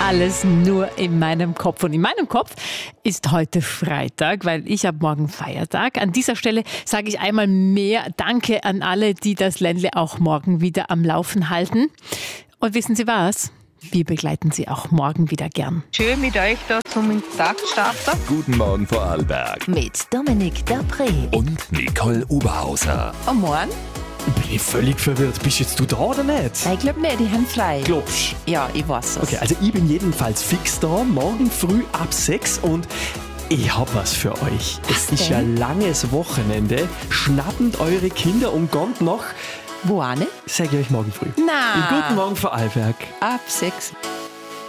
alles nur in meinem Kopf. Und in meinem Kopf ist heute Freitag, weil ich habe morgen Feiertag. An dieser Stelle sage ich einmal mehr Danke an alle, die das Ländle auch morgen wieder am Laufen halten. Und wissen Sie was? Wir begleiten Sie auch morgen wieder gern. Schön mit euch da zum Tag starten. Guten Morgen, Vorarlberg. Mit Dominik Dapré Und Nicole Oberhauser. am Morgen. Bin ich völlig verwirrt. Bist jetzt du da oder nicht? Ich glaube nicht, die haben frei. Glaubst Ja, ich weiß es. Okay, also ich bin jedenfalls fix da, morgen früh ab 6 und ich hab was für euch. Es ist ja langes Wochenende. Schnappend eure Kinder und kommt noch, Wo auch nicht? sag ich euch morgen früh. Nein. Guten Morgen, Vorarlberg. Ab 6.